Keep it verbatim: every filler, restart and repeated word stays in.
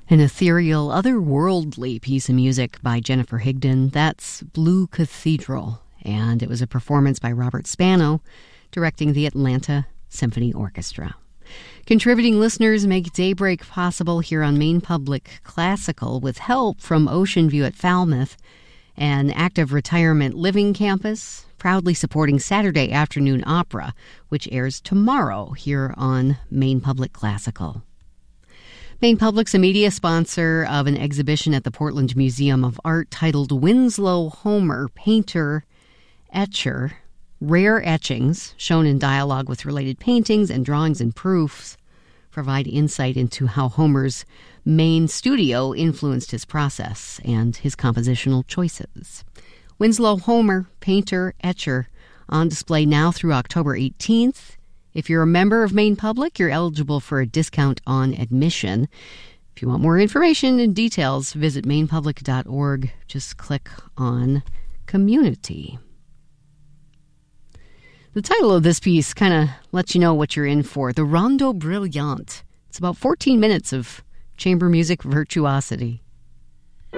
An ethereal, otherworldly piece of music by Jennifer Higdon. That's Blue Cathedral, and it was a performance by Robert Spano, directing the Atlanta Symphony Orchestra. Contributing listeners make Daybreak possible here on Maine Public Classical with help from Ocean View at Falmouth, an active retirement living campus, proudly supporting Saturday Afternoon Opera, which airs tomorrow here on Maine Public Classical. Maine Public's a media sponsor of an exhibition at the Portland Museum of Art titled Winslow Homer, Painter, Etcher, Rare Etchings, shown in dialogue with related paintings and drawings and proofs, provide insight into how Homer's Maine studio influenced his process and his compositional choices. Winslow Homer, Painter, Etcher, on display now through October eighteenth. If you're a member of Maine Public, you're eligible for a discount on admission. If you want more information and details, visit maine public dot org. Just click on Community. The title of this piece kind of lets you know what you're in for. The Rondo Brilliant. It's about fourteen minutes of chamber music virtuosity.